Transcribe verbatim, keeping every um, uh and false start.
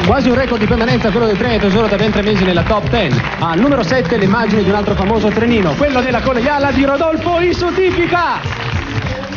Quasi un record di permanenza quello del treno tesoro da ben tre mesi nella top dieci. Al numero sette l'immagine di un altro famoso trenino, quello della colleiala di Rodolfo Isotipica.